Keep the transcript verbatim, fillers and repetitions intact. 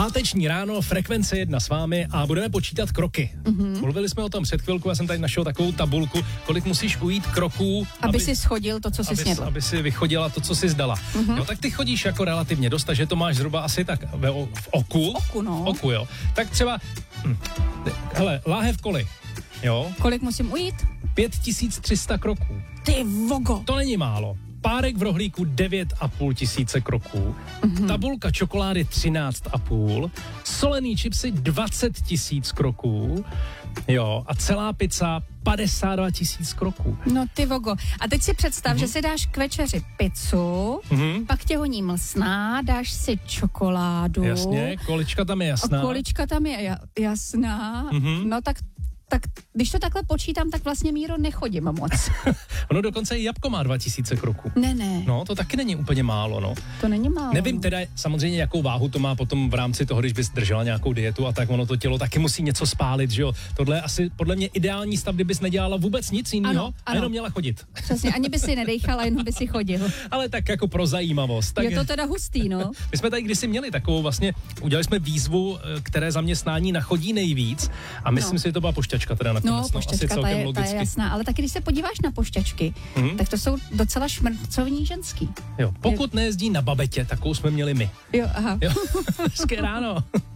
Páteční ráno, frekvence jedna s vámi a budeme počítat kroky. Mm-hmm. Mluvili jsme o tom před chvilkou, já jsem tady našel takovou tabulku, kolik musíš ujít kroků, aby, aby si schodil to, co jsi aby, snědl. Aby si vychodila to, co jsi zdala. Mm-hmm. No tak ty chodíš jako relativně dost, že to máš zhruba asi tak ve, v oku. V oku, no. Oku, jo. Tak třeba, hm, hele, láhev kolik, jo. Kolik musím ujít? pět tisíc tři sta kroků. Ty vogo. To není málo. Párek v rohlíku devět a půl tisíce kroků, mm-hmm. tabulka čokolády třináct a půl, solený čipsy dvacet tisíc kroků, jo, a celá pizza padesát dva tisíc kroků. No ty vogo. A teď si představ, mm-hmm. že si dáš k večeři pizzu, mm-hmm. pak tě honí mlsná, dáš si čokoládu. Jasně, količka tam je jasná. Količka tam je jasná, mm-hmm. no tak tak když to takhle počítám, tak vlastně, Míro, nechodím moc. Ono dokonce i jabko má dva tisíce kroků. Ne, ne. No, to taky není úplně málo, no. To není málo. Nevím teda samozřejmě, jakou váhu to má potom v rámci toho, když bys držela nějakou dietu a tak, ono to tělo taky musí něco spálit, že jo. Tohle je asi podle mě ideální stav, kdybys nedělala vůbec nic jiného a jenom měla chodit. Přesně, ani by si nedejchala, jenom by si chodil. Ale tak jako pro zajímavost. Tak... Je to teda hustý, no. My jsme tady kdysi měli takovou vlastně, udělali jsme výzvu, které zaměstnání nachodí nejvíc a myslím no. si, že to byla pošťačka teda nakonec. No, pošťačka, ta je, ta je jasná, ale taky když se podíváš na pošťačky, mm-hmm. tak to jsou docela šmrcovní ženský. Jo, pokud nejezdí na babetě, takovou jsme měli my. Jo, aha. Jo. Hezké ráno.